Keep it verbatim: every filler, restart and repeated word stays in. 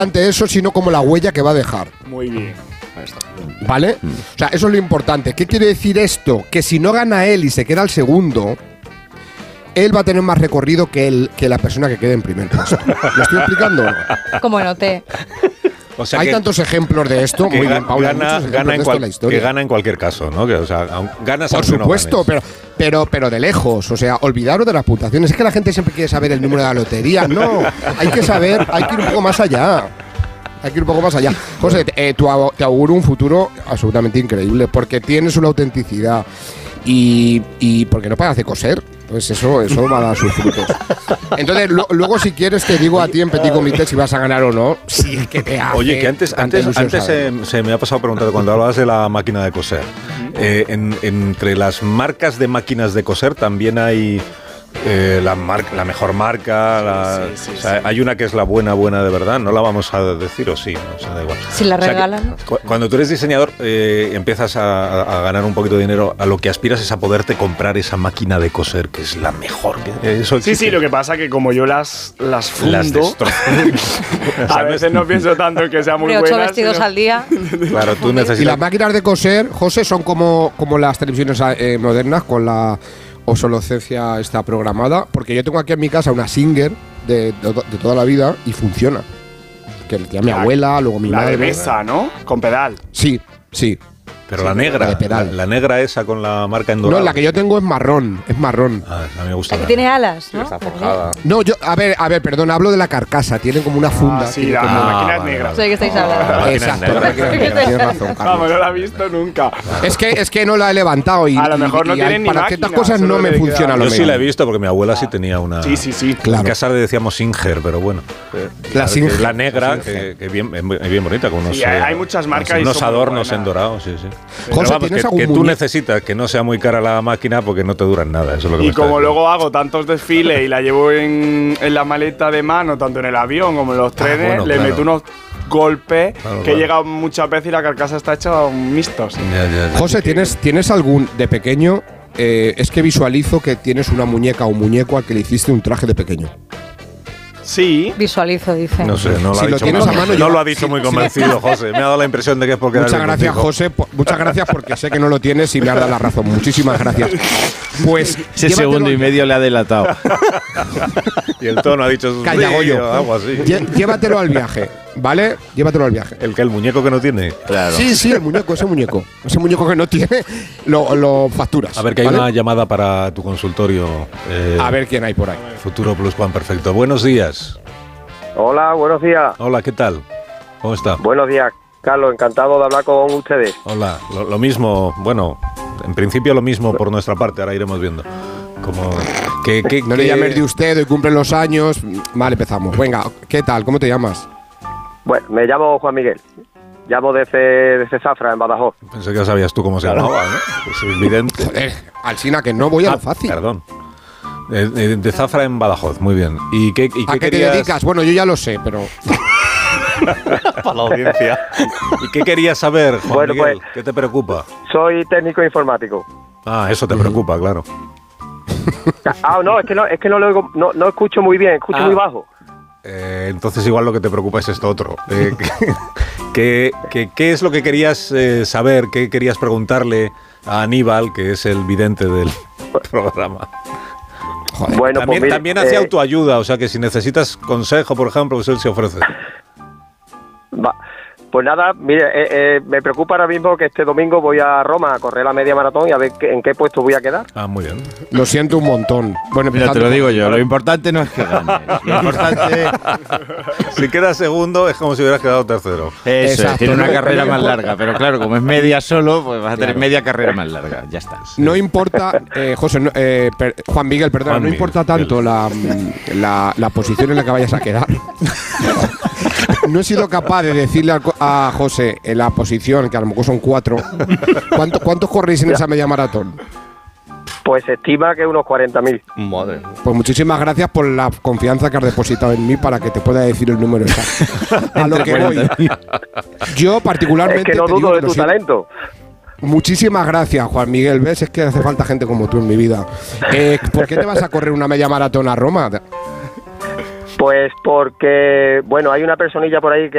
importante eso, sino como la huella que va a dejar. Muy bien. ¿Vale? Mm. O sea, eso es lo importante. ¿Qué quiere decir esto? Que si no gana él y se queda el segundo, él va a tener más recorrido que, el, que la persona que quede en primer puesto. ¿Lo estoy explicando? Como noté. O sea hay que, tantos ejemplos de esto. Que muy ga- bien, Paula, gana, muchos gana, en ejemplos de esto cual, en la historia. que gana en cualquier caso, ¿no? Que, o sea, aun, ganas Por aunque supuesto, no ganes. pero, pero, pero de lejos. O sea, olvidaros de las puntuaciones. Es que la gente siempre quiere saber el número de la lotería. No, hay que saber, hay que ir un poco más allá. Hay que ir un poco más allá. José, eh, tu, te auguro un futuro absolutamente increíble porque tienes una autenticidad y, y porque no paras de coser. Pues eso, eso va a dar sus frutos. Entonces, lo, luego si quieres te digo a ti en Petit Comité si vas a ganar o no. Si es que te hace. Oye, que antes, antes, antes se, se me ha pasado a preguntar, cuando hablabas de la máquina de coser, eh, en, entre las marcas de máquinas de coser también hay eh, la, mar, la mejor marca, la, sí, sí, sí, o sea, sí. Hay una que es la buena, buena de verdad, no la vamos a decir o sí, ¿no? O sea, da igual. Si la o sea, regalan. Que, cu cuando tú eres diseñador eh, empiezas a, a ganar un poquito de dinero, a lo que aspiras es a poderte comprar esa máquina de coser que es la mejor. Que eso sí, sí, lo que pasa que como yo las, las fundo, las a veces no pienso tanto en que sea muy buena. Ocho vestidos sino... al día. Claro, tú necesitas. Y las máquinas de coser, José, son como, como las televisiones eh, modernas con la obsolescencia está programada, porque yo tengo aquí en mi casa una Singer de, de, de toda la vida y funciona. Que le tenía mi la, abuela, luego mi la madre. La de mesa, ¿no? Con pedal. Sí, sí. Pero sí, la negra, la, de pedal. La, la negra esa con la marca en dorado. No, la que yo tengo es marrón, es marrón. Ah, a mí me gusta. La que tiene alas, ¿no? Está forjada. No, yo, a ver, a ver, perdón, hablo de la carcasa, tiene como una funda. Ah, sí, la como máquina ah, negra. Sé que estáis hablando. Ah, exacto, la máquina negra, tienes razón, Carlos. Vamos, no la he visto nunca. Es que, es que no la he levantado y, a lo mejor no y, y tienen ni para máquina, ciertas cosas no me funciona lo Yo mismo. sí la he visto porque mi abuela sí tenía una. Sí, sí, sí. Claro. En casa le decíamos Singer, pero bueno. La, Singer, la negra, la que, que bien, es bien bonita, con unos, sí, hay, hay muchas marcas unos y adornos en dorado, sí, sí. José, vamos, ¿tienes que, algún que tú muñeco? necesitas que no sea muy cara la máquina porque no te duran nada. Eso es lo que y me como está luego hago tantos desfiles y la llevo en, en la maleta de mano, tanto en el avión como en los trenes, ah, bueno, le claro. meto unos golpes claro, que claro. he llegado muchas veces y la carcasa está hecha mixtos. Ya, ya, ya. José, ¿tienes, ¿tienes algún de pequeño? Eh, es que visualizo que tienes una muñeca o muñeco al que le hiciste un traje de pequeño. Sí. Visualizo, dice. No sé, no lo, si ha, lo dicho tienes muy, a mano, no yo, lo ha dicho muy convencido, José. Me ha dado la impresión de que es porque Muchas gracias, contigo. José. Po muchas gracias porque sé que no lo tienes y me has dado la razón. Muchísimas gracias. Pues ese segundo y medio le ha delatado. Y el tono ha dicho Callagoyo. Algo así. Llévatelo al viaje, ¿vale? Llévatelo al viaje. ¿El que el muñeco que no tiene? Claro. Sí, sí, el muñeco, ese muñeco. Ese muñeco que no tiene, lo, lo facturas. A ver, que hay ¿vale? una llamada para tu consultorio. Eh, a ver quién hay por ahí. Futuro Plus Juan Perfecto. Buenos días. Hola, buenos días. Hola, ¿qué tal? ¿Cómo está? Buenos días, Carlos. Encantado de hablar con ustedes. Hola, lo, lo mismo, bueno, en principio lo mismo por nuestra parte, ahora iremos viendo. Como que, que, no que... le llames de usted, hoy cumplen los años. Vale, empezamos. Venga, ¿qué tal? ¿Cómo te llamas? Bueno, me llamo Juan Miguel. Llamo desde, desde Zafra, en Badajoz. Pensé que ya sabías tú cómo se claro. llamaba, ¿no? Pues es evidente. Joder, Alsina, que no voy a ah, lo fácil. Perdón. De, de, de Zafra en Badajoz, muy bien. ¿Y qué, y ¿A qué, qué querías? te dedicas? Bueno, yo ya lo sé, pero... Para la audiencia. ¿Y qué querías saber, Juan bueno, Miguel? Pues, ¿Qué te preocupa? Soy técnico informático. Ah, eso te preocupa, claro. Ah, no, es que no, es que no lo oigo, no, no escucho muy bien, escucho ah. muy bajo. Eh, entonces igual lo que te preocupa es esto otro. Eh, ¿qué, qué, qué es lo que querías eh, saber? ¿Qué querías preguntarle a Aníbal, que es el vidente del programa? Joder, bueno, también pues mire, también hace eh, autoayuda, o sea que si necesitas consejo, por ejemplo, pues él se ofrece. Va. Pues nada, mire, eh, eh, me preocupa ahora mismo que este domingo voy a Roma a correr la media maratón y a ver qué, en qué puesto voy a quedar. Ah, muy bien. Lo siento un montón. Bueno, mira, te lo digo yo, lo importante no es que ganes. Lo importante... si quedas segundo es como si hubieras quedado tercero. Eso, es, tiene una carrera más larga, pero claro, como es media solo, pues vas a tener claro. media carrera más larga, ya está. Sí. No importa, eh, José, no, eh, per, Juan Miguel, perdón, Juan no Miguel, importa tanto la, la, la posición en la que vayas a quedar. No he sido capaz de decirle a, a José en la posición, que a lo mejor son cuatro. ¿Cuánto, ¿Cuántos corréis en ya. esa media maratón? Pues se estima que unos cuarenta mil. Madre. Pues muchísimas gracias por la confianza que has depositado en mí para que te pueda decir el número exacto. A lo que voy. Yo particularmente... Es que no dudo de tu talento. Muchísimas gracias, Juan Miguel. ¿Ves? Es que hace falta gente como tú en mi vida. Eh, ¿Por qué te vas a correr una media maratón a Roma? Pues porque, bueno, hay una personilla por ahí que